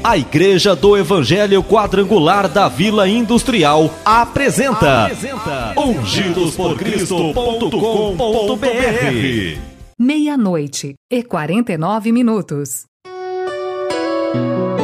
A Igreja do Evangelho Quadrangular da Vila Industrial apresenta ungidosporcristo.com.br. 00:49.